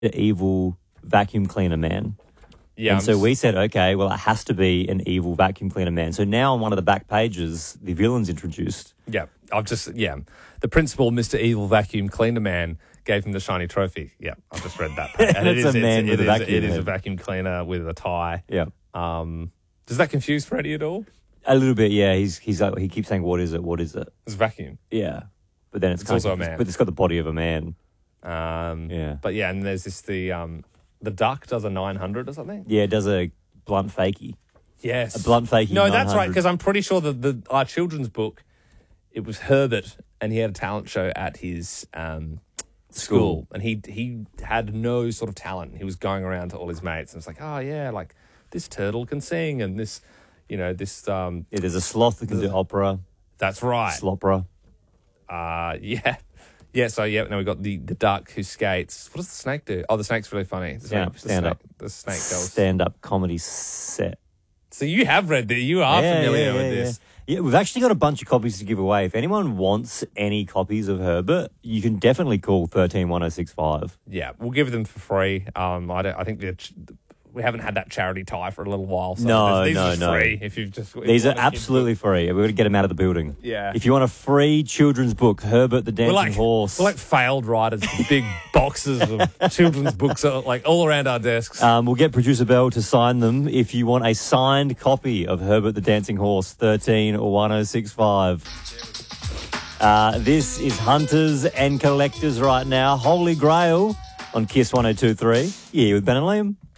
the evil vacuum cleaner man. Yeah. And so we said, okay, well, it has to be an evil vacuum cleaner man. So now on one of the back pages, the villain's introduced. Yeah. The principal, Mr. Evil Vacuum Cleaner Man, gave him the shiny trophy. Yeah, I've just read that. And It's a man with a vacuum It is a head. vacuum cleaner with a tie. Yeah. Does that confuse Freddie at all? A little bit, yeah. He's like, he keeps saying, what is it? What is it? It's vacuum. Yeah. But then it's kind also of, a man. But it's got the body of a man. Yeah. But yeah, and there's the duck does a 900 or something. Yeah, it does a blunt fakie. Yes. A blunt fakie. No, that's 900. right, because I'm pretty sure that our children's book, it was Herbert, and he had a talent show at his school, and he had no sort of talent. He was going around to all his mates, and it's like, oh yeah, like this turtle can sing, and this, this. Yeah, there's a sloth that can do opera. That's right. Slopera. Yeah. Yeah, so now we've got the duck who skates. What does the snake do? Oh, the snake's really funny. Stand up. The snake goes. Stand-up comedy set. So you have read that. You are familiar with this. Yeah, we've actually got a bunch of copies to give away. If anyone wants any copies of Herbert, you can definitely call 131065. Yeah, we'll give them for free. I think we haven't had that charity tie for a little while. So these are just free. If you just These are absolutely free. We're going to get them out of the building. Yeah. If you want a free children's book, Herbert the Dancing Horse. We're like failed writers, big boxes of children's books like all around our desks. We'll get producer Bell to sign them. If you want a signed copy of Herbert the Dancing Horse, 131065. This is Hunters and Collectors right now. Holy Grail on Kiss 102.3. Yeah, with Ben and Liam.